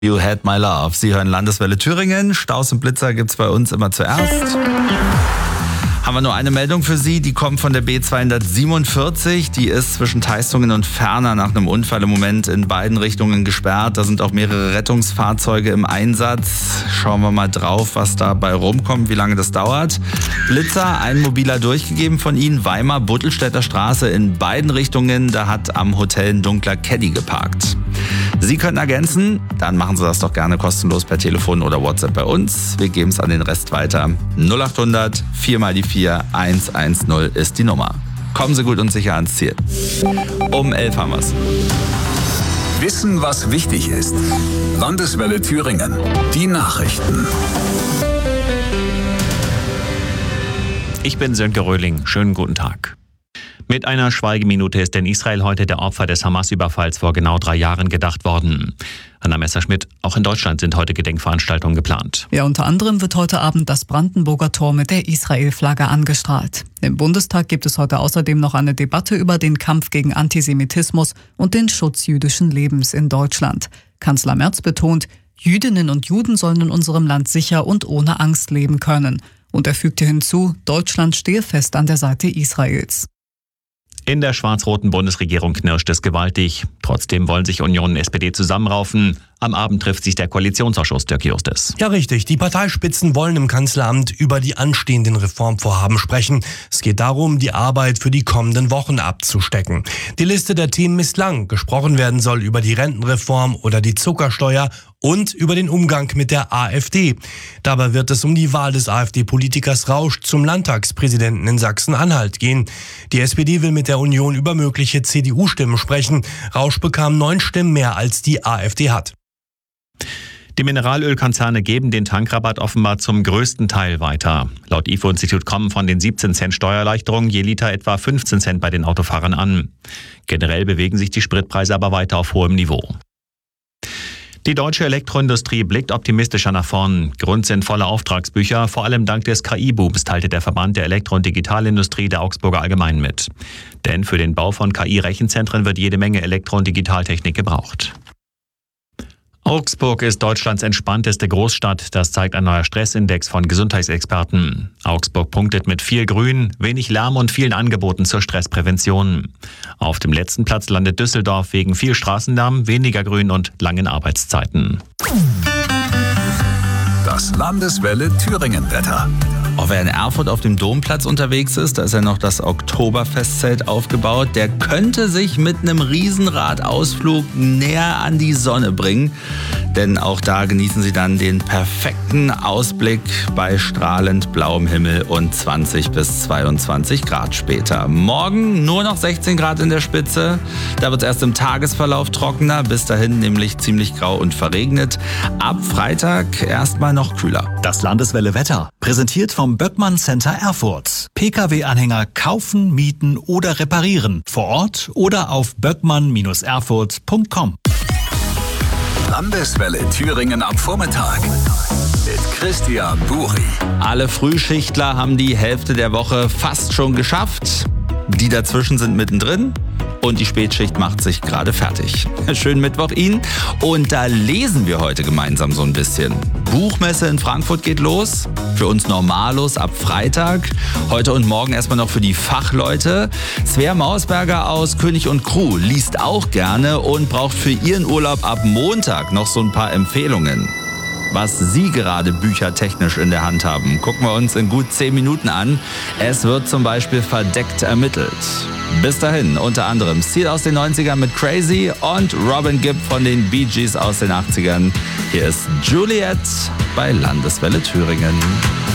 You Had My Love. Sie hören Landeswelle Thüringen. Staus und Blitzer gibt's bei uns immer zuerst. Haben wir nur eine Meldung für Sie, die kommt von der B247. Die ist zwischen Teistungen und Ferner nach einem Unfall im Moment in beiden Richtungen gesperrt. Da sind auch mehrere Rettungsfahrzeuge im Einsatz. Schauen wir mal drauf, was dabei rumkommt, wie lange das dauert. Blitzer, ein mobiler durchgegeben von Ihnen. Weimar-Buttelstädter Straße in beiden Richtungen. Da hat am Hotel ein dunkler Caddy geparkt. Sie können ergänzen, dann machen Sie das doch gerne kostenlos per Telefon oder WhatsApp bei uns. Wir geben es an den Rest weiter. 0800 4 mal die 4 110 ist die Nummer. Kommen Sie gut und sicher ans Ziel. Um 11 haben wir es. Wissen, was wichtig ist. Landeswelle Thüringen. Die Nachrichten. Ich bin Sönke Röhling. Schönen guten Tag. Mit einer Schweigeminute ist in Israel heute der Opfer des Hamas-Überfalls vor genau 3 Jahren gedacht worden. Anna Messerschmidt, auch in Deutschland sind heute Gedenkveranstaltungen geplant. Ja, unter anderem wird heute Abend das Brandenburger Tor mit der Israel-Flagge angestrahlt. Im Bundestag gibt es heute außerdem noch eine Debatte über den Kampf gegen Antisemitismus und den Schutz jüdischen Lebens in Deutschland. Kanzler Merz betont, Jüdinnen und Juden sollen in unserem Land sicher und ohne Angst leben können. Und er fügte hinzu, Deutschland stehe fest an der Seite Israels. In der schwarz-roten Bundesregierung knirscht es gewaltig. Trotzdem wollen sich Union und SPD zusammenraufen. Am Abend trifft sich der Koalitionsausschuss, Dirk Justis. Ja, richtig. Die Parteispitzen wollen im Kanzleramt über die anstehenden Reformvorhaben sprechen. Es geht darum, die Arbeit für die kommenden Wochen abzustecken. Die Liste der Themen ist lang. Gesprochen werden soll über die Rentenreform oder die Zuckersteuer und über den Umgang mit der AfD. Dabei wird es um die Wahl des AfD-Politikers Rausch zum Landtagspräsidenten in Sachsen-Anhalt gehen. Die SPD will mit der Union über mögliche CDU-Stimmen sprechen. Rausch bekam 9 Stimmen mehr, als die AfD hat. Die Mineralölkonzerne geben den Tankrabatt offenbar zum größten Teil weiter. Laut IFO-Institut kommen von den 17 Cent Steuererleichterung je Liter etwa 15 Cent bei den Autofahrern an. Generell bewegen sich die Spritpreise aber weiter auf hohem Niveau. Die deutsche Elektroindustrie blickt optimistischer nach vorn. Grund sind volle Auftragsbücher, vor allem dank des KI-Booms, teilte der Verband der Elektro- und Digitalindustrie der Augsburger Allgemeinen mit. Denn für den Bau von KI-Rechenzentren wird jede Menge Elektro- und Digitaltechnik gebraucht. Augsburg ist Deutschlands entspannteste Großstadt. Das zeigt ein neuer Stressindex von Gesundheitsexperten. Augsburg punktet mit viel Grün, wenig Lärm und vielen Angeboten zur Stressprävention. Auf dem letzten Platz landet Düsseldorf wegen viel Straßenlärm, weniger Grün und langen Arbeitszeiten. Das Landeswelle Thüringen-Wetter. Auch wer in Erfurt auf dem Domplatz unterwegs ist, da ist ja noch das Oktoberfestzelt aufgebaut, der könnte sich mit einem Riesenradausflug näher an die Sonne bringen. Denn auch da genießen Sie dann den perfekten Ausblick bei strahlend blauem Himmel und 20 bis 22 Grad später. Morgen nur noch 16 Grad in der Spitze. Da wird es erst im Tagesverlauf trockener, bis dahin nämlich ziemlich grau und verregnet. Ab Freitag erstmal noch kühler. Das Landeswelle Wetter, präsentiert vom Böckmann Center Erfurt. Pkw-Anhänger kaufen, mieten oder reparieren. Vor Ort oder auf böckmann-erfurt.com. Landeswelle Thüringen am Vormittag mit Christian Buri. Alle Frühschichtler haben die Hälfte der Woche fast schon geschafft. Die dazwischen sind mittendrin. Und die Spätschicht macht sich gerade fertig. Schönen Mittwoch Ihnen. Und da lesen wir heute gemeinsam so ein bisschen. Buchmesse in Frankfurt geht los. Für uns Normalos ab Freitag. Heute und morgen erstmal noch für die Fachleute. Svea Mausberger aus König und Crew liest auch gerne und braucht für ihren Urlaub ab Montag noch so ein paar Empfehlungen. Was Sie gerade büchertechnisch in der Hand haben, gucken wir uns in gut 10 Minuten an. Es wird zum Beispiel verdeckt ermittelt. Bis dahin unter anderem Seal aus den 90ern mit Crazy und Robin Gibb von den Bee Gees aus den 80ern. Hier ist Juliet bei Landeswelle Thüringen.